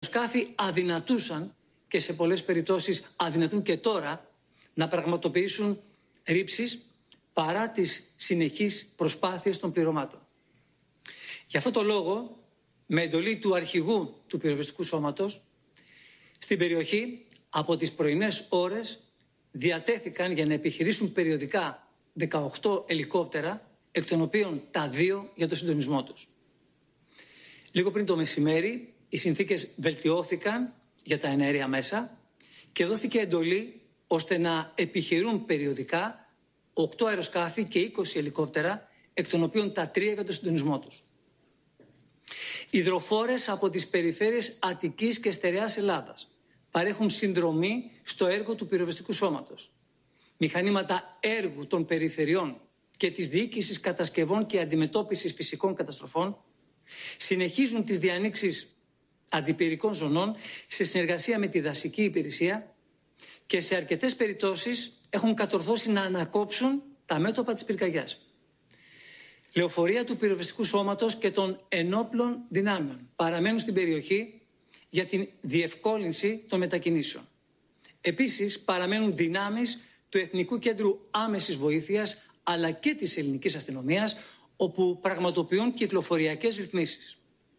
αεροσκάφη αδυνατούσαν και σε πολλές περιπτώσεις αδυνατούν και τώρα να πραγματοποιήσουν ρήψεις παρά τις συνεχείς προσπάθειες των πληρωμάτων. Γι' αυτό το λόγο, με εντολή του αρχηγού του πυροσβεστικού σώματος, στην περιοχή από τις πρωινές ώρες διατέθηκαν για να επιχειρήσουν περιοδικά 18 ελικόπτερα, εκ των οποίων τα 2 για το συντονισμό τους. Λίγο πριν το μεσημέρι, οι συνθήκες βελτιώθηκαν για τα εναέρια μέσα και δόθηκε εντολή ώστε να επιχειρούν περιοδικά 8 αεροσκάφη και 20 ελικόπτερα, εκ των οποίων τα 3 για το συντονισμό τους. Υδροφόρες από τις περιφέρειες Αττικής και Στερεάς Ελλάδας παρέχουν συνδρομή στο έργο του πυροσβεστικού σώματος. Μηχανήματα έργου των περιφερειών και της διοίκησης κατασκευών και αντιμετώπισης φυσικών καταστροφών συνεχίζουν τις διανοίξεις αντιπυρικών ζωνών σε συνεργασία με τη δασική υπηρεσία και σε αρκετές περιπτώσεις έχουν κατορθώσει να ανακόψουν τα μέτωπα της πυρκαγιάς. Λεωφορεία του πυροσβεστικού σώματος και των ενόπλων δυνάμεων παραμένουν στην περιοχή για την διευκόλυνση των μετακινήσεων. Επίσης παραμένουν δυνάμεις του Εθνικού Κέντρου Άμεσης Βοήθειας αλλά και της ελληνικής αστυνομίας, όπου πραγματοποιούν κυκλοφοριακές ρυθμίσεις.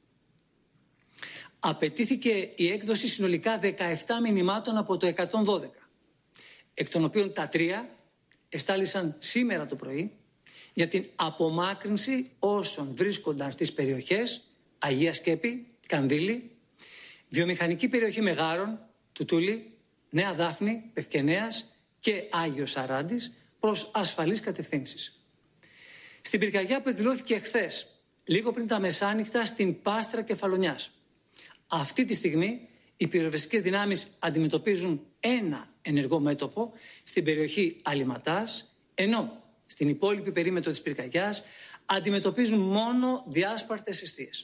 Απαιτήθηκε η έκδοση συνολικά 17 μηνυμάτων από το 112, εκ των οποίων τα 3 εστάλησαν σήμερα το πρωί για την απομάκρυνση όσων βρίσκονταν στις περιοχές Αγία Σκέπη, Κανδύλη, βιομηχανική περιοχή Μεγάρων, Τουτούλη, Νέα Δάφνη, Πευκενέας και Άγιος Σαράντης προς ασφαλείς κατευθύνσεις. Στην πυρκαγιά που εκδηλώθηκε χθες, λίγο πριν τα μεσάνυχτα στην Πάστρα Κεφαλονιάς, αυτή τη στιγμή οι πυροσβεστικές δυνάμεις αντιμετωπίζουν ένα ενεργό μέτωπο στην περιοχή Αλιματάς, ενώ στην υπόλοιπη περίμετρο της πυρκαγιάς αντιμετωπίζουν μόνο διάσπαρτες εστίες.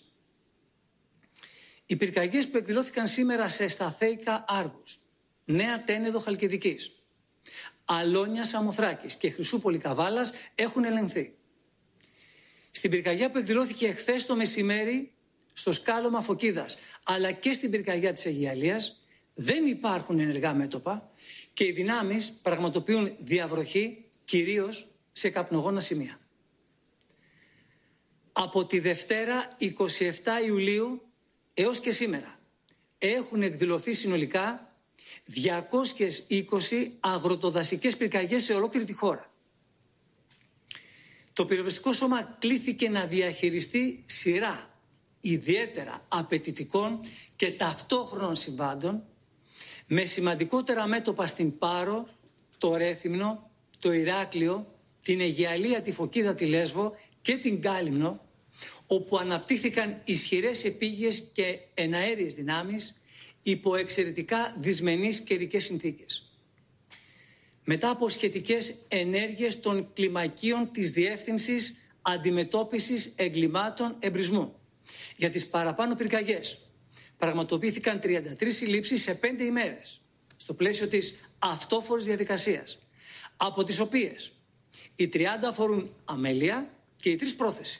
Οι πυρκαγιές που εκδηλώθηκαν σήμερα σε Σταθέικα Άργους, Νέα Τένεδο Χαλκιδικής, Αλόνια Σαμοθράκης και Χρυσούπολη Καβάλας έχουν ελεγχθεί. Στην πυρκαγιά που εκδηλώθηκε χθες το μεσημέρι στο σκάλωμα Φωκίδας αλλά και στην πυρκαγιά της Αιγιαλίας δεν υπάρχουν ενεργά μέτωπα και οι δυνάμεις πραγματοποιούν διαβροχή κυρίως σε καπνογόνα σημεία. Από τη Δευτέρα 27 Ιουλίου έως και σήμερα έχουν εκδηλωθεί συνολικά 220 αγροτοδασικές πυρκαγιές σε ολόκληρη τη χώρα. Το πυροσβεστικό σώμα κλήθηκε να διαχειριστεί σειρά ιδιαίτερα απαιτητικών και ταυτόχρονων συμβάντων με σημαντικότερα μέτωπα στην Πάρο, το Ρέθυμνο, το Ηράκλειο, την Αιγιαλία, τη Φωκίδα, τη Λέσβο και την Κάλυμνο, όπου αναπτύχθηκαν ισχυρές επίγειες και εναέριες δυνάμεις υπό εξαιρετικά δυσμενείς καιρικές συνθήκες. Μετά από σχετικές ενέργειες των κλιμακίων της Διεύθυνσης Αντιμετώπισης Εγκλημάτων Εμπρισμού για τις παραπάνω πυρκαγιές, πραγματοποιήθηκαν 33 συλλήψεις σε 5 ημέρες στο πλαίσιο της αυτόφορης διαδικασίας, από τις οποίες οι 30 αφορούν αμέλεια και οι 3 πρόθεση.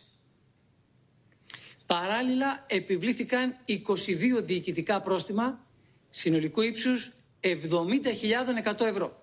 Παράλληλα επιβλήθηκαν 22 διοικητικά πρόστιμα συνολικού ύψους 70.100 ευρώ.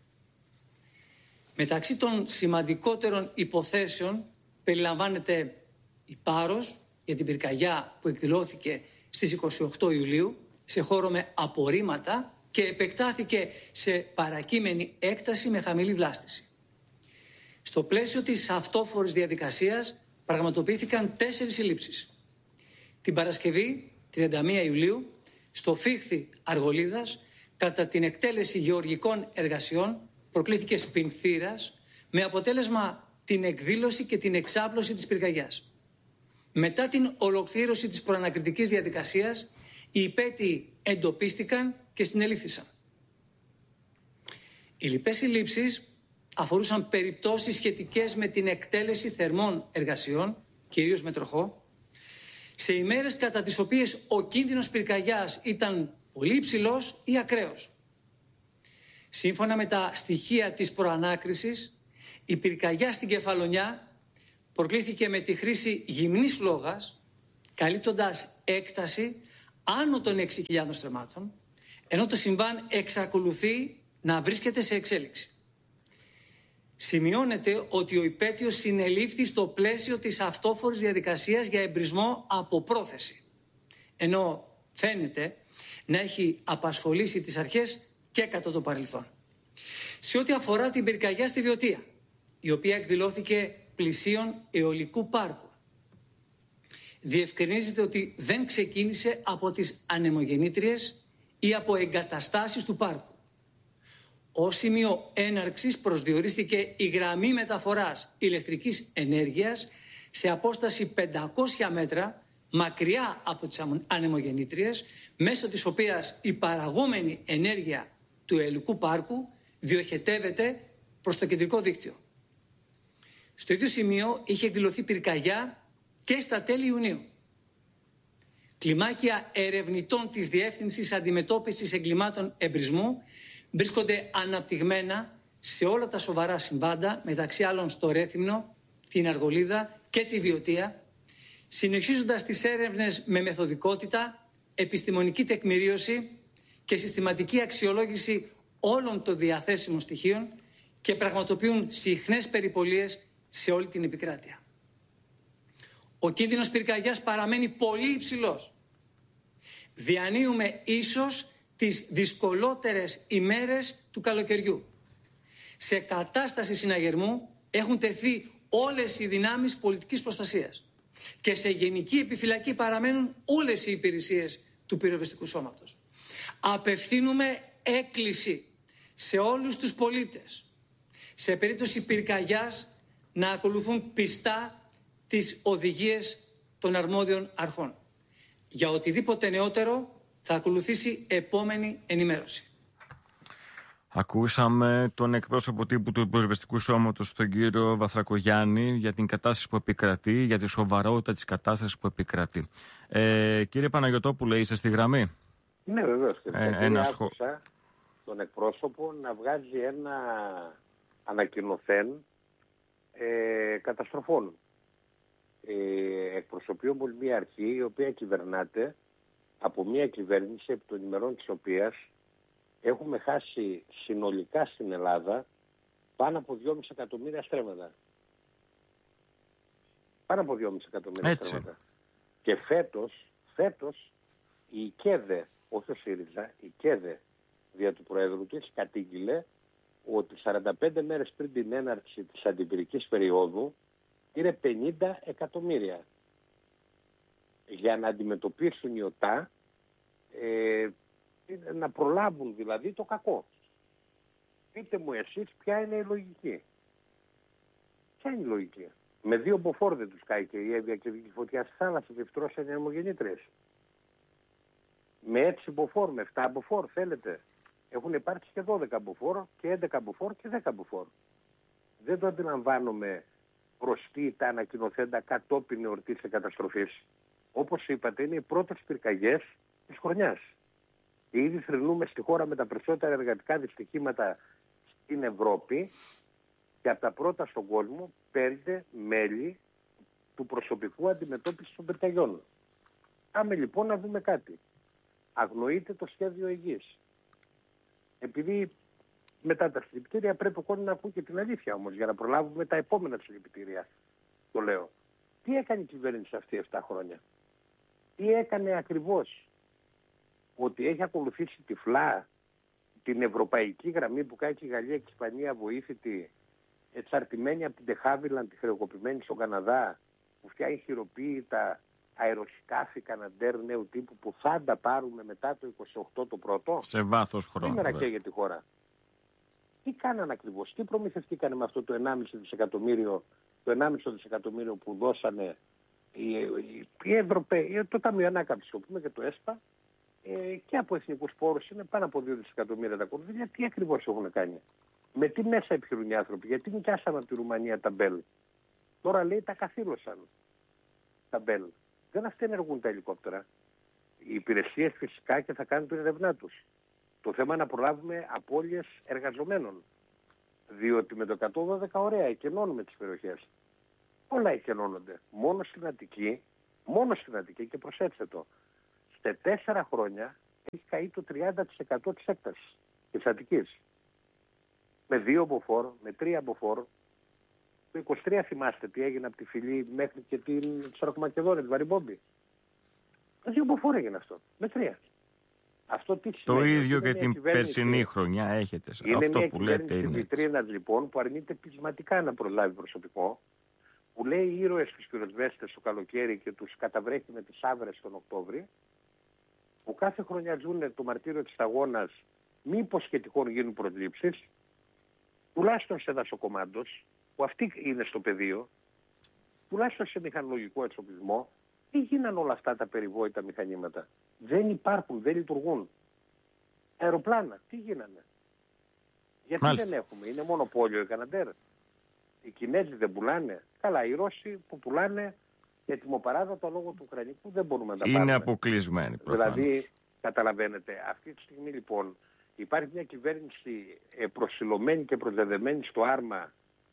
Μεταξύ των σημαντικότερων υποθέσεων περιλαμβάνεται η Πάρος για την πυρκαγιά που εκδηλώθηκε στις 28 Ιουλίου σε χώρο με απορρίμματα και επεκτάθηκε σε παρακείμενη έκταση με χαμηλή βλάστηση. Στο πλαίσιο της αυτόφορης διαδικασίας πραγματοποιήθηκαν 4 συλλήψεις. Την Παρασκευή 31 Ιουλίου στο Φίχθη Αργολίδας κατά την εκτέλεση γεωργικών εργασιών προκλήθηκε σπινθήρας με αποτέλεσμα την εκδήλωση και την εξάπλωση της πυρκαγιάς. Μετά την ολοκλήρωση της προανακριτικής διαδικασίας οι υπέτειοι εντοπίστηκαν και συνελήφθησαν. Οι λοιπές συλλήψεις αφορούσαν περιπτώσεις σχετικές με την εκτέλεση θερμών εργασιών, κυρίως με τροχό, σε ημέρες κατά τις οποίες ο κίνδυνος πυρκαγιάς ήταν πολύ υψηλός ή ακραίος. Σύμφωνα με τα στοιχεία της προανάκρισης, η πυρκαγιά στην Κεφαλονιά προκλήθηκε με τη χρήση γυμνής φλόγας, καλύπτοντας έκταση άνω των 6.000 στρεμμάτων, ενώ το συμβάν εξακολουθεί να βρίσκεται σε εξέλιξη. Σημειώνεται ότι ο υπέτειος συνελήφθη στο πλαίσιο της αυτόφορης διαδικασίας για εμπρισμό από πρόθεση, ενώ φαίνεται να έχει απασχολήσει τις αρχές και κατά το παρελθόν. Σε ό,τι αφορά την πυρκαγιά στη Βιωτία, η οποία εκδηλώθηκε πλησίον αιωλικού πάρκου, διευκρινίζεται ότι δεν ξεκίνησε από τις ανεμογεννήτριες ή από εγκαταστάσεις του πάρκου. Ως σημείο έναρξης προσδιορίστηκε η γραμμή μεταφοράς ηλεκτρικής ενέργειας σε απόσταση 500 μέτρα μακριά από τις ανεμογεννήτριες, μέσω της οποίας η παραγόμενη ενέργεια του αιωλικού πάρκου διοχετεύεται προς το κεντρικό δίκτυο. Στο ίδιο σημείο είχε εκδηλωθεί πυρκαγιά και στα τέλη Ιουνίου. Κλιμάκια ερευνητών της Διεύθυνσης Αντιμετώπισης Εγκλημάτων Εμπρισμού βρίσκονται αναπτυγμένα σε όλα τα σοβαρά συμβάντα, μεταξύ άλλων στο Ρέθυμνο, την Αργολίδα και τη Βιωτία, συνεχίζοντας τις έρευνες με μεθοδικότητα, επιστημονική τεκμηρίωση και συστηματική αξιολόγηση όλων των διαθέσιμων στοιχείων και πραγματοποιούν συχνές περιπολίες σε όλη την επικράτεια. Ο κίνδυνος πυρκαγιάς παραμένει πολύ υψηλός. Διανύουμε ίσως τις δυσκολότερες ημέρες του καλοκαιριού. Σε κατάσταση συναγερμού έχουν τεθεί όλες οι δυνάμεις πολιτικής προστασίας και σε γενική επιφυλακή παραμένουν όλες οι υπηρεσίες του πυροσβεστικού σώματος. Απευθύνουμε έκκληση σε όλους τους πολίτες, σε περίπτωση πυρκαγιάς, να ακολουθούν πιστά τις οδηγίες των αρμόδιων αρχών. Για οτιδήποτε νεότερο θα ακολουθήσει επόμενη ενημέρωση. Ακούσαμε τον εκπρόσωπο τύπου του Πυροσβεστικού Σώματος, τον κύριο Βαθρακογιάννη, για την κατάσταση που επικρατεί, για τη σοβαρότητα της κατάστασης που επικρατεί. Κύριε Παναγιωτόπουλε, είστε στη γραμμή? Ναι, βεβαίως. Άκουσα τον εκπρόσωπο να βγάζει ένα ανακοινωθέν καταστροφών. Εκπροσωπεί όμως μια αρχή η οποία κυβερνάται από μια κυβέρνηση επί των ημερών της οποίας έχουμε χάσει συνολικά στην Ελλάδα πάνω από 2,5 εκατομμύρια στρέμματα. Πάνω από 2,5 εκατομμύρια στρέμματα. Και φέτος η ΚΕΔΕ, όχι ο ΣΥΡΙΖΑ, η ΚΕΔΕ δια του Προέδρου της κατήγγειλε ότι 45 μέρες πριν την έναρξη της αντιπυρικής περίοδου είναι 50 εκατομμύρια για να αντιμετωπίσουν οι ΟΤΑ, να προλάβουν δηλαδή το κακό. Πείτε μου εσείς ποια είναι η λογική. Ποια είναι η λογική? Με 2 μποφόρ δεν τους κάει και η Εύβοια και η φωτιά στη θάλασσα και φτρώσαν οι ανεμογεννήτριες. Με 6 μποφόρ, με 7 μποφόρ θέλετε. Έχουν υπάρξει και 12 μποφόρ και 11 μποφόρ και 10 μποφόρ. Δεν το αντιλαμβάνομαι προστεί τα ανακοινωθέντα κατόπιν εορτής της καταστροφής. Όπως είπατε, είναι οι πρώτες πυρκαγιές της χρονιάς. Και ήδη θρηνούμε στη χώρα με τα περισσότερα εργατικά δυστυχήματα στην Ευρώπη και από τα πρώτα στον κόσμο 5 μέλη του προσωπικού αντιμετώπισης των πυρκαγιών. Πάμε λοιπόν να δούμε κάτι. Αγνοείται το σχέδιο υγιής. Επειδή μετά τα συλληπιτήρια πρέπει ο κόσμος να ακούει και την αλήθεια όμως για να προλάβουμε τα επόμενα συλληπιτήρια. Το λέω. Τι έκανε η κυβέρνηση αυτή 7 χρόνια? Τι έκανε ακριβώς? Ότι έχει ακολουθήσει τυφλά την ευρωπαϊκή γραμμή που κάνει και η Γαλλία και η Ισπανία βοήθητη, εξαρτημένη από την Τεχάβιλαν, τη χρεοκοπημένη στον Καναδά, που φτιάχνει χειροποίητα αεροσκάφη Καναντέρ νέου τύπου που θα τα πάρουμε μετά το 28 το πρώτο. Σε βάθος χρόνου. Σήμερα καίγεται τη χώρα. Τι κάνανε ακριβώς? Τι προμηθευτήκανε με αυτό το 1,5 δισεκατομμύριο που δώσανε οι Ευρωπαίοι, το Ταμείο Ανάκαμψης, και το ΕΣΠΑ, και από εθνικούς πόρους είναι πάνω από 2 δισεκατομμύρια τα κονδύλια. Τι ακριβώς έχουν κάνει? Με τι μέσα επιχειρούν οι άνθρωποι? Γιατί νοικιάσαν από τη Ρουμανία τα Μπέλ? Τώρα λέει τα καθήλωσαν τα Μπέλ. Δεν αυτοί ενεργούν τα ελικόπτερα. Οι υπηρεσίες φυσικά και θα κάνουν την ερευνά τους. Το θέμα είναι να προλάβουμε απώλειες εργαζομένων. Διότι με το 112 ωραία εκενώνουμε τις περιοχές. Όλα εκενώνονται. Μόνο στην Αττική και προσέξτε το. Σε 4 χρόνια έχει καεί το 30% της έκτασης της Αττικής. Με 2 μποφόρ, με 3 μποφόρ. Το 23 θυμάστε τι έγινε από τη Φυλή μέχρι και την Σαρακομακεδόνια, την Βαριμπόμπη. Με 2 μποφόρ έγινε αυτό. Με 3. Αυτό τι σημαίνει? Το ίδιο και την περσινή χρονιά έχετε. Αυτό που λέτε είναι. Είναι μια βιτρίνας λοιπόν που αρνείται πεισματικά να προλάβει προσωπικό. Που λέει ήρωες τους πυροσβέστες το καλοκαίρι και τους καταβρέχει με τις άβρες τον Οκτώβρη. Που κάθε χρονιά ζουν το μαρτύριο της σταγόνας, μήπως και τυχόν γίνουν προσλήψεις. Τουλάχιστον σε δασοκομάντος, που αυτοί είναι στο πεδίο, τουλάχιστον σε μηχανολογικό εξοπλισμό. Τι γίναν όλα αυτά τα περιβόητα μηχανήματα? Δεν υπάρχουν, δεν λειτουργούν. Αεροπλάνα, τι γίνανε? Γιατί Μάλιστα. Δεν έχουμε? Είναι μονοπόλιο η Καναντέρ. Οι Κινέζοι δεν πουλάνε. Καλά, οι Ρώσοι που πουλάνε ετοιμοπαράδοτα λόγω του Ουκρανικού δεν μπορούμε να τα πάρουμε. Είναι αποκλεισμένοι προφανώς. Δηλαδή, καταλαβαίνετε, αυτή τη στιγμή λοιπόν υπάρχει μια κυβέρνηση προσιλωμένη και προσδεδεμένη στο άρμα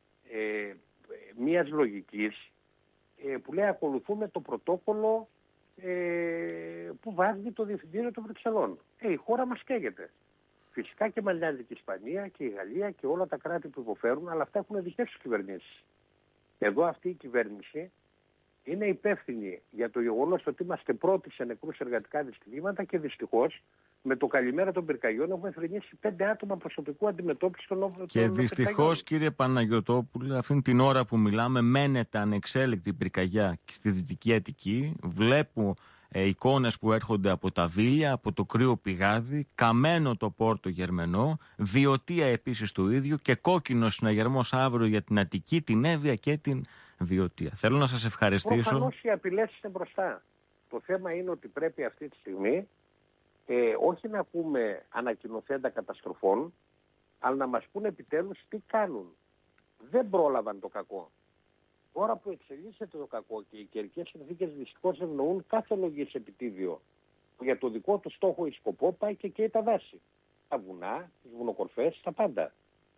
μιας λογικής που λέει ακολουθούμε το πρωτόκολλο που βάζει το Διευθυντήριο των Βρυξελών. Η χώρα μας καίγεται. Φυσικά και μαλλιάζει και η Ισπανία και η Γαλλία και όλα τα κράτη που υποφέρουν, αλλά αυτά έχουν δικές τους κυβερνήσεις. Εδώ αυτή η κυβέρνηση είναι υπεύθυνη για το γεγονός ότι είμαστε πρώτοι σε νεκρούς εργατικά δυστυχήματα και δυστυχώς με το καλημέρα των πυρκαγιών έχουμε θρηνήσει 5 άτομα προσωπικού αντιμετώπιση των όπλων. Και δυστυχώς, κύριε Παναγιωτόπουλε, αυτήν την ώρα που μιλάμε, μένεται ανεξέλεκτη πυρκαγιά στη Δυτική Αττική. Βλέπω εικόνες που έρχονται από τα Βίλια, από το Κρύο Πηγάδι, καμένο το Πόρτο Γερμενό, Βιωτία επίσης το ίδιο και κόκκινο συναγερμός αύριο για την Αττική, την Εύβοια και την Βιωτία. Θέλω να σας ευχαριστήσω. Προφανώς οι απειλές είναι μπροστά. Το θέμα είναι ότι πρέπει αυτή τη στιγμή όχι να ακούμε ανακοινωθέντα καταστροφών, αλλά να μας πούνε επιτέλους τι κάνουν. Δεν πρόλαβαν το κακό. Τώρα που εξελίσσεται το κακό και οι καιρικές συνθήκες δυστυχώς ευνοούν κάθε λογής επιτίδιο, που για το δικό του στόχο ή σκοπό πάει και καίει τα δάση. Τα βουνά, τις βουνοκορφές, τα πάντα.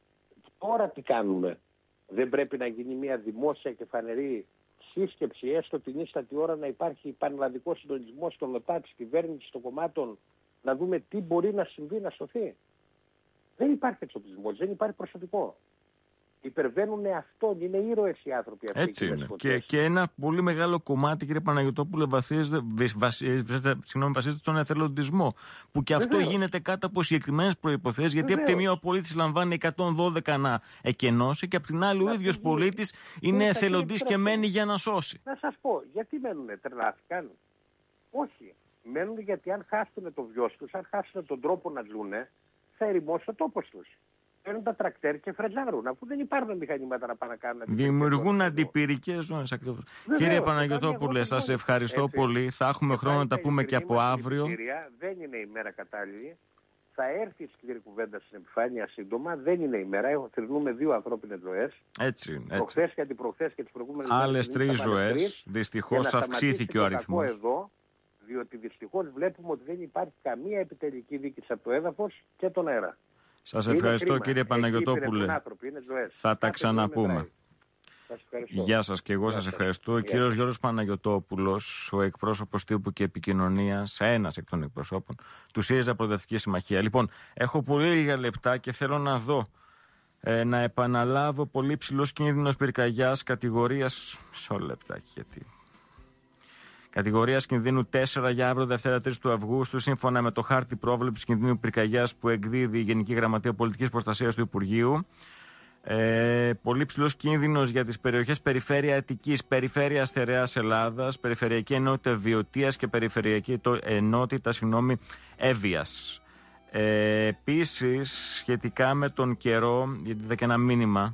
Τώρα τι κάνουμε? Δεν πρέπει να γίνει μια δημόσια και φανερή σύσκεψη, έστω την ίστατη ώρα να υπάρχει πανελλαδικό συντονισμό των ΟΤΑ, της κυβέρνησης, των κομμάτων, να δούμε τι μπορεί να συμβεί, να σωθεί? Δεν υπάρχει εξοπλισμός, δεν υπάρχει προσωπικό. Υπερβαίνουν αυτόν, είναι ήρωες οι άνθρωποι αυτοί. Έτσι είναι. Και ένα πολύ μεγάλο κομμάτι, κύριε Παναγιωτόπουλε, βασίζεται στον εθελοντισμό. Που και αυτό γίνεται κάτω από συγκεκριμένες προϋποθέσεις, γιατί από τη μία ο πολίτης λαμβάνει 112 να εκενώσει και από την άλλη ο ίδιος πολίτης είναι εθελοντής και μένει για να σώσει. Να σας πω, γιατί μένουνε, τρελάθηκαν? Όχι. Μένουν γιατί αν χάσουν το βιός τους, αν χάσουν τον τρόπο να ζουνε, θα ερημώσει ο τόπος τους. Παίρνουν τα τρακτέρ και φρετζάρουν, αφού δεν υπάρχουν μηχανήματα να πάνε να κάνουν. Δημιουργούν αντιπυρικές ζώνες ακριβώς. Κύριε Παναγιωτόπουλε, σας ευχαριστώ πολύ. Θα έχουμε χρόνο να τα πούμε και από αύριο. Δεν είναι η μέρα κατάλληλη. Θα έρθει η σκληρή κουβέντα στην επιφάνεια σύντομα. Δεν είναι η μέρα. Θρηνούμε 2 ανθρώπινες ζωές. Έτσι. Προχθές και αντιπροχθές και τις προηγούμενες άλλες 3 ζωές. Δυστυχώς αυξήθηκε ο αριθμός. Διότι δυστυχώς βλέπουμε ότι δεν υπάρχει καμία επιτελική δίκηση από το έδαφος και τον αέρα. Σας ευχαριστώ, κύριε Παναγιωτόπουλε. Θα τα ξαναπούμε. Γεια σας και εγώ σας ευχαριστώ. Ο κύριος Γιώργος Παναγιωτόπουλος, ο εκπρόσωπος τύπου και επικοινωνίας, ένας εκ των εκπροσώπων του ΣΥΡΙΖΑ Προοδευτική Συμμαχία. Λοιπόν, έχω πολύ λίγα λεπτά και θέλω να δω, να επαναλάβω πολύ ψηλός κίνδυνος πυρκαγιάς κατηγορίας. Μισό λεπτάκι, γιατί. Κατηγορίας κινδύνου 4 για αύριο Δευτέρα 3 του Αυγούστου, σύμφωνα με το χάρτη πρόβλεψης κινδύνου πυρκαγιάς που εκδίδει η Γενική Γραμματεία Πολιτικής Προστασίας του Υπουργείου. Πολύ ψηλός κίνδυνος για τις περιοχές περιφέρεια Αττικής, περιφέρεια Στερεάς Ελλάδας, περιφερειακή ενότητα Βιωτίας και περιφερειακή ενότητα Εύβοιας. Επίσης, σχετικά με τον καιρό, γιατί είδα και ένα μήνυμα.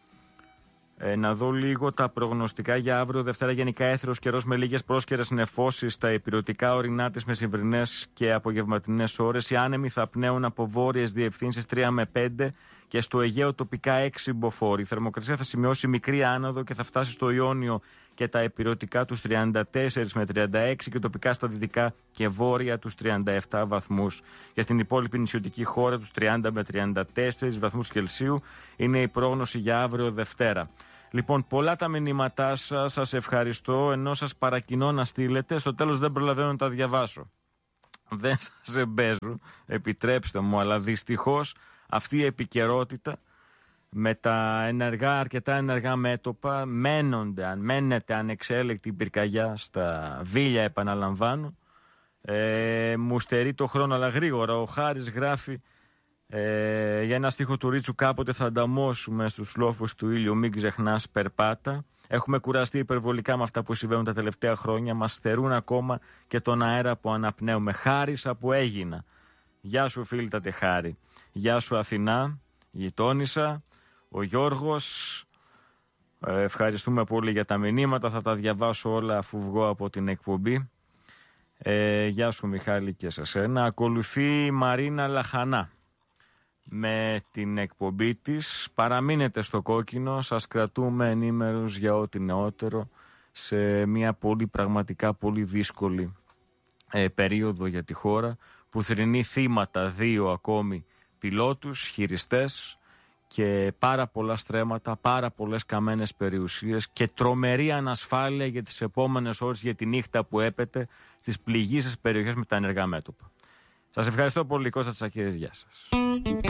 Να δω λίγο τα προγνωστικά για αύριο Δευτέρα. Γενικά έθρος καιρός με λίγες πρόσκαιρες νεφώσεις στα ηπειρωτικά ορεινά της μεσημβρινές και απογευματινές ώρες. Οι άνεμοι θα πνέουν από βόρειες διευθύνσεις 3 με 5 και στο Αιγαίο τοπικά 6 μποφόρ. Η θερμοκρασία θα σημειώσει μικρή άνοδο και θα φτάσει στο Ιόνιο και τα ηπειρωτικά τους 34 με 36 και τοπικά στα δυτικά και βόρεια τους 37 βαθμούς. Για στην υπόλοιπη νησιωτική χώρα τους 30 με 34 βαθμούς Κελσίου είναι η πρόγνωση για αύριο Δευτέρα. Λοιπόν, πολλά τα μηνύματά σας, σας ευχαριστώ, ενώ σας παρακινώ να στείλετε. Στο τέλος δεν προλαβαίνω να τα διαβάσω. δεν σας εμπέζουν, επιτρέψτε μου, αλλά δυστυχώς αυτή η επικαιρότητα με τα αρκετά ενεργά μέτωπα μένετε ανεξέλεκτη πυρκαγιά στα Βίλια, επαναλαμβάνω. Μου στερεί το χρόνο, αλλά γρήγορα. Ο Χάρης γράφει για ένα στίχο του Ρίτσου: κάποτε θα ανταμώσουμε στους λόφους του ήλιου, μην ξεχνάς περπάτα. Έχουμε κουραστεί υπερβολικά με αυτά που συμβαίνουν τα τελευταία χρόνια. Μας στερούν ακόμα και τον αέρα που αναπνέουμε. Χάρης από Έγινα. Γεια σου φίλτατε Χάρη. Γεια σου Αθηνά, γειτόνισσα. Ο Γιώργος, ευχαριστούμε πολύ για τα μηνύματα. Θα τα διαβάσω όλα αφού βγω από την εκπομπή. Γεια σου Μιχάλη και σε σένα. Ακολουθεί η Μαρίνα Λαχανά με την εκπομπή της. Παραμείνετε στο κόκκινο, σας κρατούμε ενήμερους για ό,τι νεότερο σε μια πραγματικά πολύ δύσκολη περίοδο για τη χώρα, που θρηνεί θύματα 2 ακόμη πιλότους, χειριστές και πάρα πολλά στρέμματα, πάρα πολλές καμένες περιουσίες και τρομερή ανασφάλεια για τις επόμενες ώρες, για τη νύχτα που έπεται στις πληγήσεις περιοχές με τα ενεργά μέτωπα. Σας ευχαριστώ πολύ, Κώστα Τσακίρης, γεια σας.